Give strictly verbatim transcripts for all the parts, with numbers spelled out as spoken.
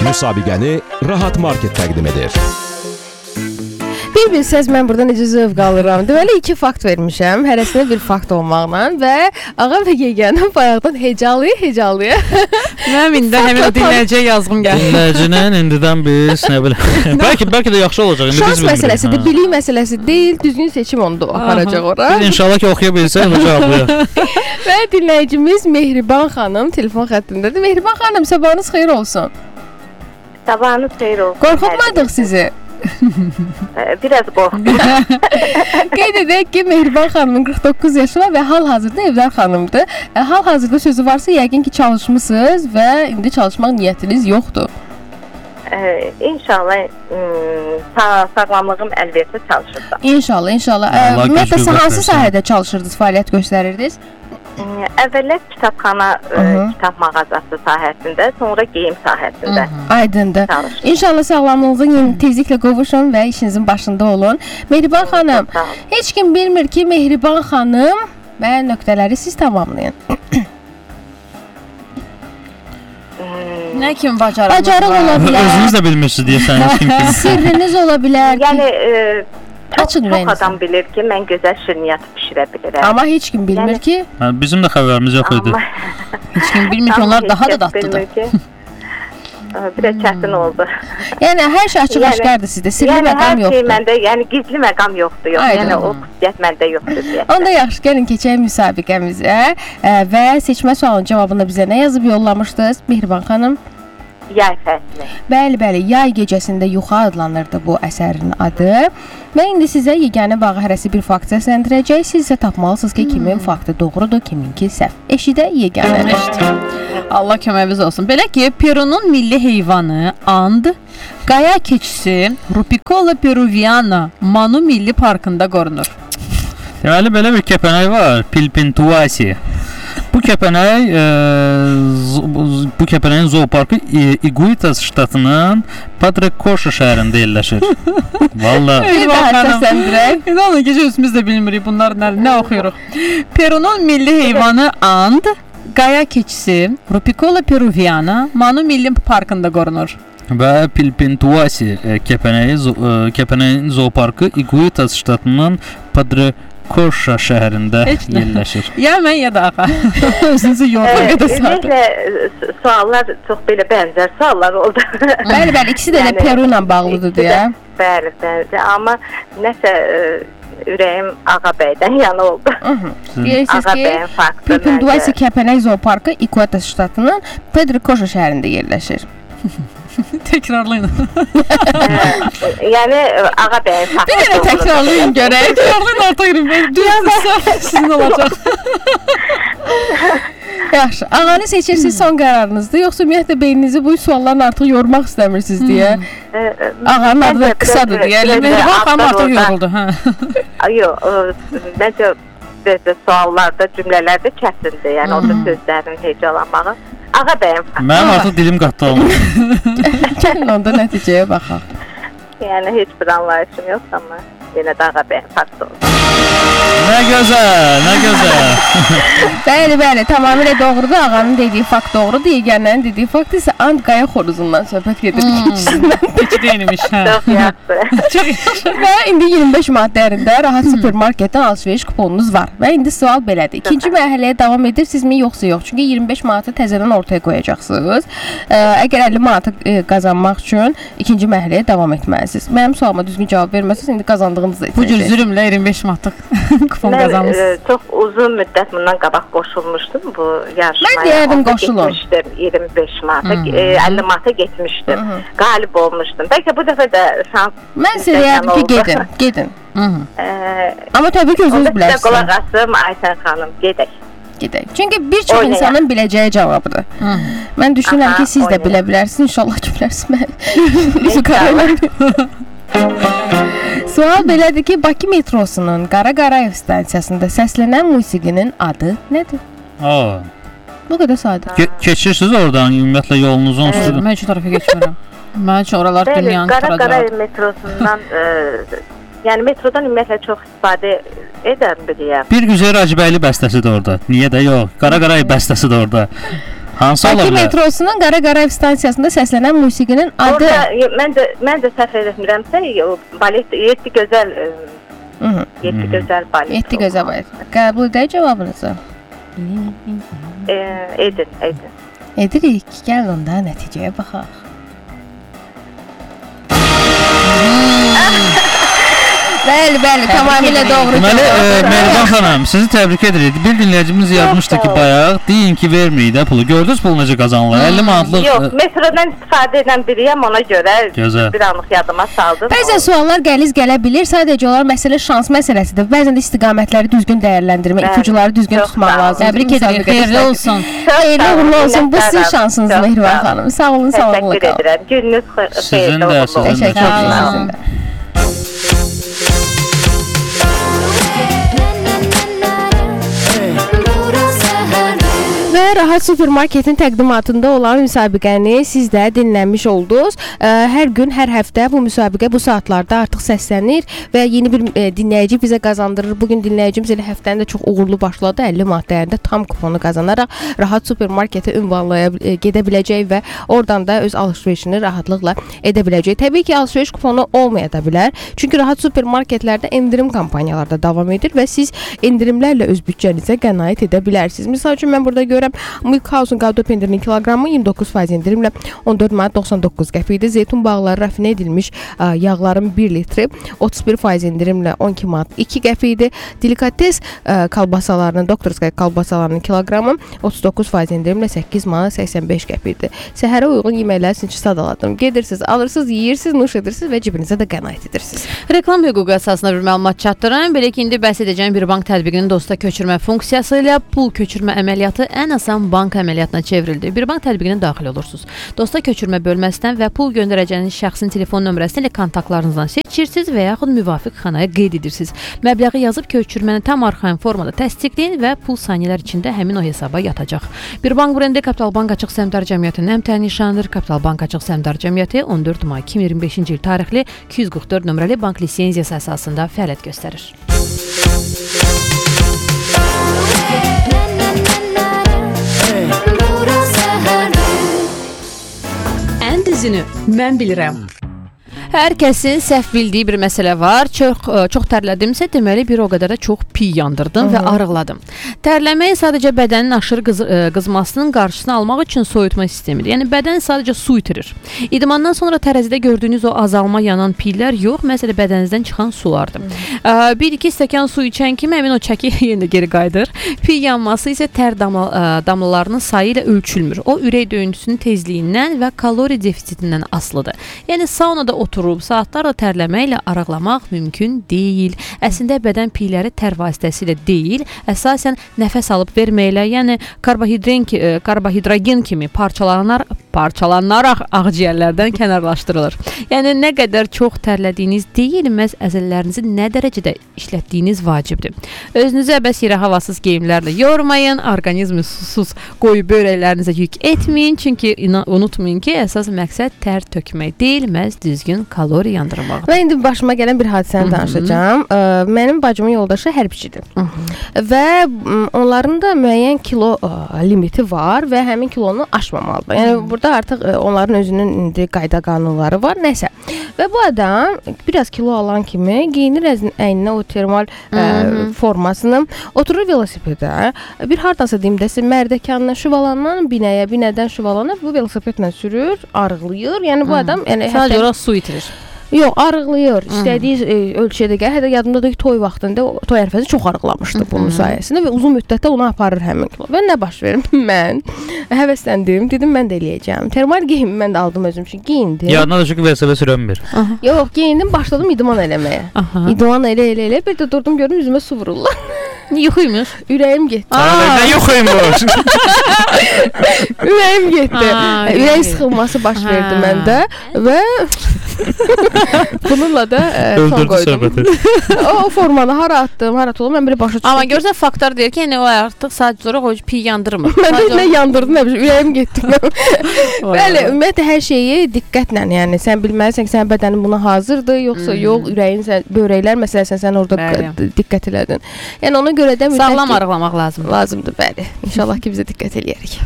Müsabiqəni Rahat Market təqdim edir. Bir bilsəz mən burada necə zövq alıram. Deməli iki fakt vermişəm. Hərəsinə bir fakt olmaqla və ağa və yeganə bayaqdan hecalıya hecalıya. Mənim indi həmin o dinləyiciyə yazğım gəldi. Dinləyicinin indidən biz nə bilə. Bəlkə bəlkə də yaxşı olacaq. İndi şans məsələsidir, bilik məsələsi deyil. Düzgün seçim onu aparacaq ora. Biz inşallah ki oxuya bilsək cavablayaq. Və dinləyicimiz Mehriban xanım telefon xəttindədir. Mehriban xanım, sabahınız xeyir olsun. Sabahınız xeyir olsun. Qorxutmadıq sizi. Biraz qorxdum. Qeyd edək ki, Mehriban xanımın qırx doqquz yaşı var və hal-hazırda evdar xanımdır. Hal-hazırda sözü varsa yəqin ki çalışmısınız və indi çalışmaq niyyətiniz yoxdur. Ee, inşallah sağ, sağlamlığım əl versə çalışırsam. İnşallah, inşallah. Ümumiyyətlə hansı sahədə çalışırdınız, fəaliyyət göstərirdiniz? Əvvəllər kitabxana, ə, kitab mağazası sahəsində, sonra geyim sahəsində. Aydındır. Çalışır. İnşallah sağlamlığınıza yeni tezliklə qovuşun və işinizin başında olun. Mehriban xanım, heç kim bilmir ki, Mehriban xanım və nöqtələri siz tamamlayın. Nə kimi bacarığınız Bacarıq var? ola bilər. Özünüz də bilmirsiniz deyəsən heç kim kimi. Sirriniz ola bilər ki. Yəni ə, çox, Açın çox ürəyinizi. adam bilir ki, mən gözəl şirniyyat bişirə bilirəm. Amma heç kim bilmir Yəni- ki. Hə, bizim də xəbərimiz yox idi. Heç kim bilmir ki, onlar daha da dadlıdır. Biraz çətin oldu. Yəni hər şey açıq-aşkardır sizdə. Sirli Yəni məqam hər şey yoxdur. məndə, yəni gizli məqam yoxdur, yox. Aydın. Yəni o xüsusiyyət məndə yoxdur deyə. Onda yaxşı, gəlin keçək müsabiqəmizə ə, və seçmə sualının cavabını bizə nə yazıb yollamışdınız Mehriban xanım? Yay fəsli. Bəli, bəli, yay gecəsində yuxa adlanırdı bu əsərin adı. Və indi sizə yeganə bağı hərəsi bir fakt səsləndirəcək. Siz isə tapmalısınız ki, kimin faktı doğrudur, kiminki səhv. Eşidə yeganə. Allah köməyiniz olsun. Belə ki, Perunun milli heyvanı and, qaya keçisi Rupicola peruviana Manu Milli Parkında qorunur. Deməli belə bir kəpənək var, Pilpintuasi. Bu kəpənək e, z- bu kəpənəyin zooparkı Iguitas ştatının Padre Coxa şəhərində yerləşir. Vallahi Bir daha səsləndirək. İnanın ki, özümüz də bilmirik bunlar nə, nə oxuyuruq. Perunun milli heyvanı and, qaya keçisi Rupicola peruviana Manu Milli Parkında qorunur. və Pilpintuasi e, kəpənəyi zo- e, kəpənəyin zooparkı Iguitas ştatının Padre Coxa şəhərində Heç nə. yerləşir. Ya mən ya da ağa. Özünüzü yorulun qədər saat. Ümumiyyətlə suallar çox belə bənzər suallar oldu. Bəli, bəli, ikisi də elə Yəni, Peru ilə bağlıdır ikisi də- deyə. Bəli, bəli. Amma nəsə ə, ürəyim Ağabəydən yana oldu. Deyirsiniz ki, Ağabəyin faktı. Pilpintuasi kəpənək zooparkı Iguitas ştatının Padre Coxa şəhərində yerləşir. Təkrarlayın. Yəni Ağabəyin faktı. Bir dənə təkrarlayın görək. Təkrarlayın artıq yürüyün. Düzdürsə sizin olacaq. Yaxşı, ağanı seçirsiniz son qərarınızdır, yoxsa ümumiyyətlə beyninizi bu sualların artıq yormaq istəmirsiniz deyə. Ağanın adı da qısadır deyə. Mehriban xanım artıq yoruldu. Hə. Yox, məncə belə suallarda, cümlələrdə çətindir. Yəni o da sözlərin hecalanmağı. Ağabəyin faktı. Mənim artıq dilim qatdı olmuş. Gəlin onda nəticəyə baxaq. Yəni heç bir anlayışım yox, amma yenə də Ağabəyin faktı oldu. Nə gözəl, nə gözəl. Bəli, bəli, tamamilə doğrudur. Ağanın dediyi fakt doğrudur. Yeganənin dediyi fakt isə and qaya xoruzundan söhbət gedir. Keçi deyilmiş. Hə. Çox yaxşı. Çox yaxşı. Və indi iyirmi beş manat dəyərində rahat supermarketdən alış-veriş kuponunuz var. Və indi sual belədir. İkinci mərhələyə davam edirsinizmi yoxsa yox? Çünki iyirmi beş manatı təzədən ortaya qoyacaqsınız. Ə, əgər əlli manatı ə, qazanmaq üçün ikinci mərhələyə davam etməlisiniz. Mənim sualıma düzgün cavab verməsiniz, indi qazandığınızı Bu cür etəcəksiniz. zülmlə iyirmi beş manatlıq kupon Mən qazanmışsınız. e, çox uzun müddət bundan qabaq qoşulmuşdum bu yarışmaya. Mən deyərdim Onda qoşulun. getmişdim iyirmi beş manata, e, əlli manata getmişdim. Qalib olmuşdum. Bəlkə bu dəfə də şans. Mən sizə deyərdim ki, gedin, gedin. E, Amma təbii ki, özünüz onda sizə bilərsiniz. qulaq asım Aysən xanım, gedək. Gedək. Çünki bir çox Oynayaq. insanın biləcəyi cavabdır. Mən düşünürəm Aha, ki, siz də oynayaq. bilə bilərsiniz. İnşallah ki, bilərsiniz. Üzü qarayla. Sual belədir ki, Bakı metrosunun Qara Qarayev stansiyasında səslənən musiqinin adı nədir? Aa. Bu qədər sadə. Ke keçirsiniz oradan ümumiyyətlə yolunuzun Ee, üstündə. mən heç o tərəfə keçmirəm. Mən üçün oralar Bəli, dünyanın Qara qara Qarayev metrosundan e, yəni metrodan ümumiyyətlə çox istifadə edən biriyəm. Bir Üzeyir Hacıbəyli bəstəsi də orada. Niyə də yox? Qara Qarayev bəstəsi də orada. Hansı ola Bakı bilər? metrosunun Qara Qarayev stansiyasında səslənən musiqinin adı. Orada mən də mən də səhv etmirəmsə, o balet yeddi gözəl Hı. yeddi gözəl balet. yeddi gözəl balet. Qəbul edək cavabınızı. E, edin, edin. Edirik. Gəl onda nəticəyə baxaq. Bəli, bəli, tamamilə doğru Deməli, e, cavab. Mehriban xanım, sizi təbrik edirik. Bir dinləyicimiz yazmışdı ki, bayaq deyin ki, verməyin də pulu. Gördünüz pul necə qazanılır? əlli manatlıq. Yox, metrodan istifadə edən biriyəm, ona görə Gözəl. bir anlıq yadıma saldım. Bəzən suallar qəliz gələ bilir. Sadəcə olaraq məsələ şans məsələsidir. Bəzən də istiqamətləri düzgün dəyərləndirmək, Bəli, ipucuları düzgün çox tutmaq sağ olun. lazımdır. Təbrik edirik. Xeyirli olsun. Xeyirli uğurlu olsun. Bu sizin şansınız Çox Mehriban sağ olun. xanım. Sağ olun, sağlıqla Təşəkkür qalın. edirəm. Gününüz xeyirli Sizin də, uğurlu sizin olsun. də. Təşəkkür Sağ edirəm olun. sizin də. Və Rahat Supermarketin təqdimatında olan müsabiqəni siz də dinləmiş oldunuz. Hər gün, hər həftə bu müsabiqə bu saatlarda artıq səslənir və yeni bir dinləyici bizə qazandırır. Bugün dinləyicimiz elə həftənin də çox uğurlu başladı. əlli manat dəyərində tam kuponu qazanaraq Rahat Supermarketi ünvanlaya gedə biləcək və oradan da öz alış-verişini rahatlıqla edə biləcək. Təbii ki, alış-veriş kuponu olmaya da bilər. Çünki Rahat Supermarketlərdə endirim kampaniyaları da davam edir və siz endirimlərlə öz büdcənizə qənaət edə bilərsiniz. Məsəl üçün mən burada görürəm Milk House-un qavda pendirinin kiloqramı iyirmi doqquz faiz endirimlə on dörd manat doxsan doqquz qəpik idi. Zeytun bağları rafinə edilmiş ə, yağların bir litri otuz bir faiz endirimlə on iki manat iki qəpik idi. Delikates ə, kalbasalarının, doktorskaya kalbasalarının kiloqramı otuz doqquz faiz endirimlə səkkiz manat səksən beş qəpik idi. Səhərə uyğun yeməkləri sizin üçün sadaladım. Gedirsiniz, alırsınız, yeyirsiniz, nuş edirsiniz və cibinizə də qənaət edirsiniz. Reklam hüququ əsasında bir məlumat çatdırıram. Belə ki, indi bəhs edəcəyim bir bank tətbiqinin dosta köçürmə funksiyası ilə pul köçürmə əməliyyatı ən asan bank əməliyyatına çevrildi. Bir bank tətbiqinə daxil olursunuz. Dosta köçürmə bölməsindən və pul göndərəcəyiniz şəxsin telefon nömrəsi ilə kontaktlarınızdan seçirsiniz və yaxud müvafiq xanaya qeyd edirsiniz. Məbləği yazıb köçürməni tam arxain formada təsdiqləyin və pul saniyələr içində həmin o hesaba yatacaq. Bir bank brendi Kapital Bank Açıq Səhmdar Cəmiyyətinin əmtəyi nişanıdır. Kapital Bank Açıq Səhmdar Cəmiyyəti on dörd may iki min iyirmi beşinci il tarixli iki yüz qırx dörd nömrəli bank lisenziyası əsasında fəaliyyət göstərir. Ən düzünü mən bilirəm. Hər kəsin səhv bildiyi bir məsələ var. Çox çox tərlədimsə, deməli bir o qədər də çox piy yandırdım və arıqladım. Tərləmək sadəcə bədənin aşırı qız, qızmasının qarşısını almaq üçün soyutma sistemidir. Yəni bədən sadəcə su itirir. İdmandan sonra tərəzidə gördüyünüz o azalma yanan piylər yox, məsələ bədəninizdən çıxan sulardır. bir iki stəkan su içən kimi həmin o çəki yenə geri qayıdır. Piy yanması isə tər damla, damlalarının sayı ilə ölçülmür. O ürək döyüntüsünün tezliyindən və kalori defisitindən asılıdır. Yəni saunada oturur saatlarla tərləməklə arıqlamaq mümkün deyil. Əslində bədən piyləri tər vasitəsilə deyil, əsasən nəfəs alıb verməklə, yəni karbohidren, karbohidrogen kimi parçalanaraq, parçalanaraq ağciyərlərdən kənarlaşdırılır. Yəni nə qədər çox tərlədiyiniz deyil, məhz əzələlərinizi nə dərəcədə işlətdiyiniz vacibdir. Özünüzü əbəs yerə havasız geyimlərlə yormayın, orqanizmi susuz qoyub böyrəklərinizə yük etməyin, çünki unutmayın ki, əsas məqsəd tər tökmək deyil, məhz düzgün kalori yandırmaq. Mən indi başıma gələn bir hadisəni danışacağam. Ə, mənim bacımın yoldaşı hərbçidir. Hı -hı. Və ə, onların da müəyyən kilo ə, limiti var və həmin kilonu aşmamalıdır. Yəni Hı -hı. burada artıq ə, onların özünün indi qayda qanunları var, nəsə. Və bu adam biraz kilo alan kimi geyinir əyninə o termal ə, formasını, oturur velosipedə. Bir hardasa deyim dəsə Mərdəkandan Şüvalandan binəyə, binədən Şüvalana bu velosipedlə sürür, arıqlayır. Yəni bu Hı -hı. adam yəni sadəcə ora su itirir. Yox, arıqlayır. İstədiyi e, ölçüdə gəlir. Hətta yadımdadır ki, toy vaxtında o toy ərəfəsində çox arıqlamışdı bunun sayəsində və uzun müddətdə onu aparır həmin kilo. Və nə baş verir? Mən həvəsləndim, dedim mən də eləyəcəm. Termal geyimi mən də aldım özüm üçün, geyindim. Yadına düşür ki, velosiped sürənmir. Yox, geyindim, başladım idman eləməyə. Aha. İdman elə elə elə bir də durdum gördüm üzümə su vururlar. Yuxuymuş. Ürəyim getdi. Nə yuxuymuş? Ürəyim getdi. Ürək sıxılması baş verdi məndə və Bununla da e, son Öldürdü qoydum. söhbəti. O formanı hara atdım, hara atılım, mən belə başa düşdüm. Amma görsən faktlar deyir ki, yəni o artıq sadəcə olaraq o piy yandırmır. Mən də nə yandırdım, nə bilim, ürəyim getdi. Vay Bəli, vay. ümumiyyətlə hər şeyi diqqətlə, yəni sən bilməlisən ki, sənin bədənin buna hazırdır, yoxsa Hmm. yox, ürəyin, sən, böbrəklər məsələsən sən orada Bəli. d- diqqət elədin. Yəni ona görə də mütləq Sağlam ki- arıqlamaq lazımdır. lazımdır, bəli. İnşallah ki, bizə diqqət eləyərik.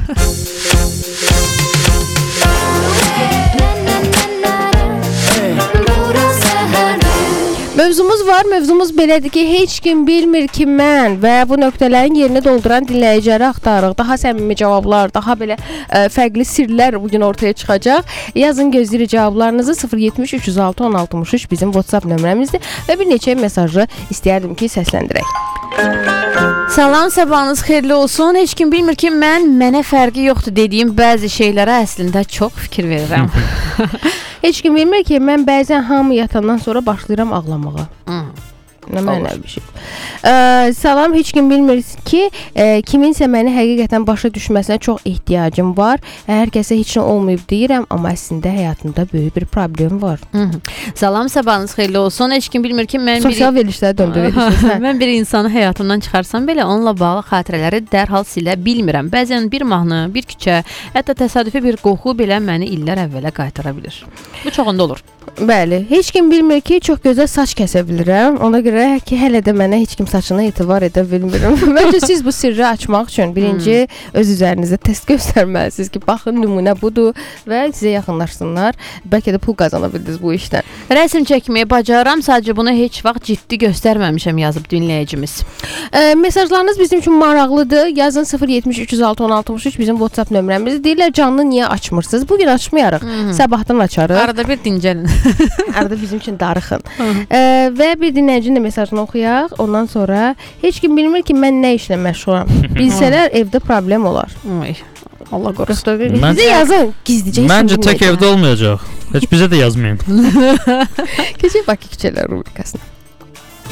Mövzumuz var. Mövzumuz belədir ki, heç kim bilmir ki, mən və bu nöqtələrin yerini dolduran dinləyiciləri axtarırıq. Daha səmimi cavablar, daha belə ə, fərqli sirlər bu gün ortaya çıxacaq. Yazın, gözləyirik cavablarınızı. sıfır yetmiş üç yüz altı on altmış üç bizim WhatsApp nömrəmizdir və bir neçə mesajı istəyərdim ki, səsləndirək. Salam, sabahınız xeyirli olsun. Heç kim bilmir ki, mən mənə fərqi yoxdur dediyim bəzi şeylərə əslində çox fikir verirəm. Heç kim bilmir ki, mən bəzən hamı yatandan sonra başlayıram ağlamağa. Hmm. Nə mənəvi bir şey. Ə, salam, heç kim bilmir ki, ə, kiminsə məni həqiqətən başa düşməsinə çox ehtiyacım var. Hər kəsə heç nə olmayıb deyirəm, amma əslində həyatımda böyük bir problem var. Hı -hı. Salam, sabahınız xeyirli olsun. Heç kim bilmir ki, mən Sosial bir verilişlərə döndü verilişlər. mən bir insanı həyatımdan çıxarsam belə onunla bağlı xatirələri dərhal silə bilmirəm. Bəzən bir mahnı, bir küçə, hətta təsadüfi bir qoxu belə məni illər əvvələ qaytara bilir. Bu çoxunda olur. Bəli, heç kim bilmir ki, çox gözəl saç kəsə bilirəm. Ona görə ki, hələ də mənə heç kim saçına etibar edə bilmirəm. Məncə siz bu sirri açmaq üçün birinci hmm. öz üzərinizdə test göstərməlisiniz ki, baxın nümunə budur və sizə yaxınlaşsınlar. Bəlkə də pul qazana bildiniz bu işdən. Rəsm çəkməyi bacaram, sadəcə bunu heç vaxt ciddi göstərməmişəm yazıb dinləyicimiz. E, mesajlarınız bizim üçün maraqlıdır. Yazın sıfır yetmiş üç yüz altı on altmış üç bizim WhatsApp nömrəmizdir. Deyirlər canlı niyə açmırsınız? Bugün açmayarıq. Hmm. Sabahdan açarıq. Arada bir dincəlin. Arada bizim üçün darıxın. e, və bir dinləyicinin də mesajını oxuyaq. Ondan sonra heç kim bilmir ki, mən nə işlə məşğulam. Bilsələr evdə problem olar. Ay, Allah qorusun. Mən- Bizə yazın gizlicə. heç kim Məncə tək bilməyəcək. evdə olmayacaq. Heç bizə də yazmayın. Keçək Bakı küçələri rubrikasına.